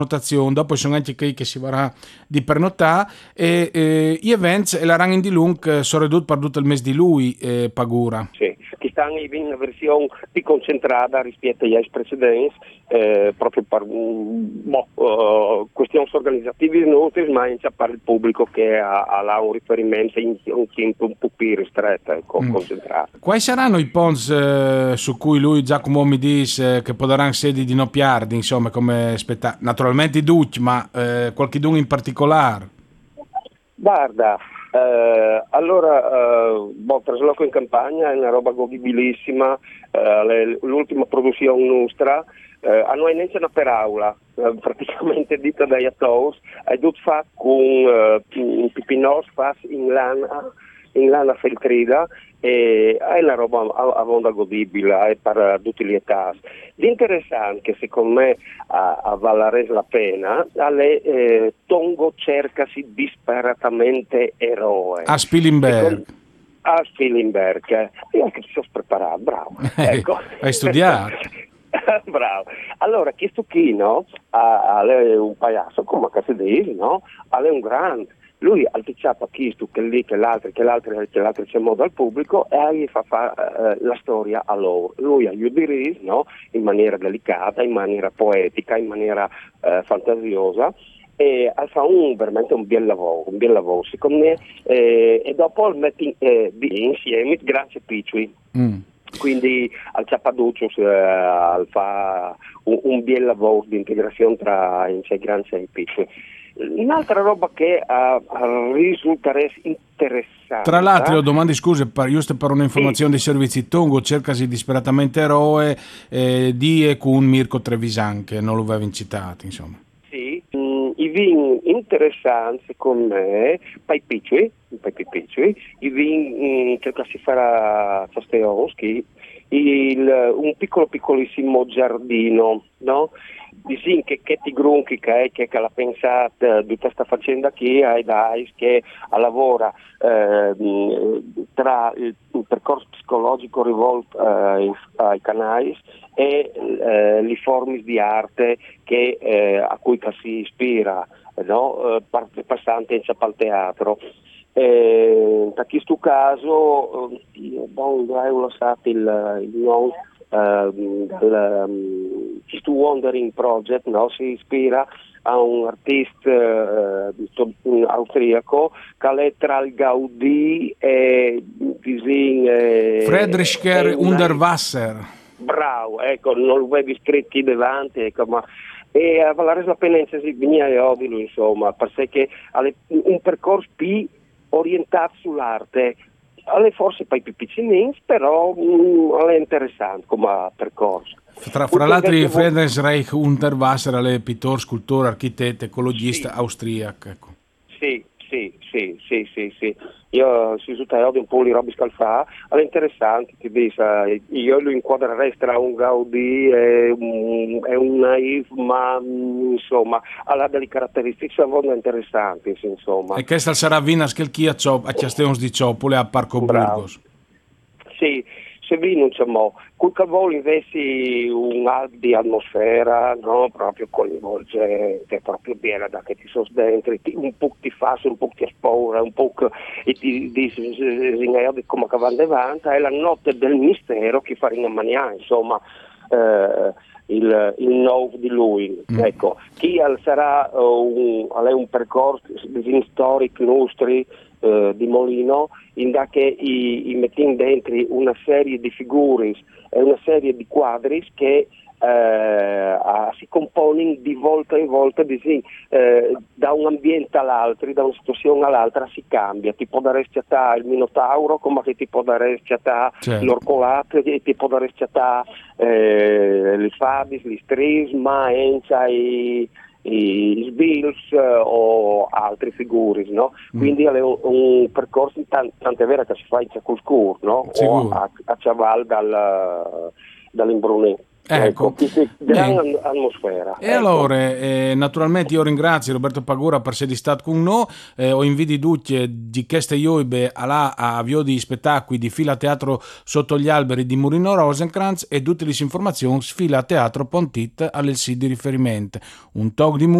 prenotazione, dopo sono anche quelli che si vorrà di prenotare e gli eventi e la rang in di lung sono ridotti per tutto il mese di lui pagura. Sì, che stanno in una versione più concentrata rispetto agli anni precedenti, proprio per questioni organizzative inoltre, ma anche per il pubblico che ha un riferimento in un tempo un po' più ristretto e concentrato. Quali saranno i pons su cui lui, Giacomo, mi dice che potranno sedi di Nopiardi, insomma, come spettacolo? Naturalmente i Duc, ma qualcheduno in particolare? Guarda, Trasloco in campagna è una roba godibilissima, l'ultima produzione nostra, a noi non c'è una per aula, praticamente dita dai attori, è tutto fatto con un pipinos fatto in lana feltrida e è una roba a onda godibile per tutti gli età. L'interessante che secondo me vale la pena è Tongo cercasi disperatamente eroe. A Spilimberg. A Spilimberg, io anche ci sono preparato, bravo. Ecco. Hai studiato? Bravo. Allora, questo qui, no? È un pagliasso, come si dice, no? È un grande. Lui anticipia questo, che lì, che l'altro c'è modo al pubblico e gli fa fare la storia a loro. Lui aiuta no? In maniera delicata, in maniera poetica, in maniera fantasiosa e fa veramente un bel lavoro secondo me e dopo il metti insieme grazie Picciui. Quindi al Ciappaduccio fa un bel lavoro di integrazione tra i grandi e i piccoli. Un'altra roba che risulta interessante. Tra l'altro, io domandi scuse giusto per un'informazione dei servizi Tongo cercasi disperatamente eroe di con Mirko Trevisan che non lo aveva citato, insomma. Sì, i vini interessanti secondo me, i piccoli, i vini che si farà Sosteoschi, un piccolissimo giardino, no? Disin che ti grunchi che la pensata di questa faccenda qui ai dais che lavora tra il percorso psicologico rivolto ai canais e le forme di arte a cui si ispira, no? Passante in al teatro. In questo caso lo sa il nome questo Wandering Project, no? Si ispira a un artista austriaco che è tra il Gaudì e Friedrich Unterwasser. Bravo, ecco, non lo vedi scritti davanti, ecco, ma e vale la pena venire a Odilo, insomma, perché ha un percorso più orientato sull'arte. È forse per i più piccinini, però è interessante come percorso. Fra l'altro Friedrich Unterwasser è pittore, scultore, architetto, ecologista austriaco. Ecco. Sì. Io si usa un po' di roba scalfà, è interessante, ti dice, io lo inquadrerei tra un Gaudì e un Naif, ma insomma ha delle caratteristiche molto interessanti, insomma. E questa sarà Vinas che chi a Castellons di Ciopole a Parco Burgos. Sì, se vi non c'è col cavolo invece un alto di atmosfera, no? Proprio coinvolgente, proprio bene da che ti sono dentro, un po' ti fa, un po' ti spaura, un po' ti dice come che va davanti, è la notte del mistero che fa rinamaniare, insomma, il nuovo di lui. Ecco, chi sarà un percorso storico nostri di Molino, in che i mettiamo dentro una serie di figure e una serie di quadri che si compongono di volta in volta da un ambiente all'altro, da una situazione all'altra si cambia, ti può dare schiattare il Minotauro come che ti può dare schiattare l'Orcolato, ti può dare schiattare le Fabis, gli Strisma, Encia i Sbills o altri figuri, no? Quindi è un percorso tant'è vero che si fa in Cecuscur, no? O a Ciaval dall'Imbrunè. Ecco. Gran atmosfera. E allora, naturalmente io ringrazio Roberto Pagura per essere stato con noi, ho invito tutti di queste ioibe a vio di spettacoli di Fila Teatro sotto gli alberi di Murino Rosencrantz e tutte le informazioni filateatro.it al sito di riferimento. Un talk di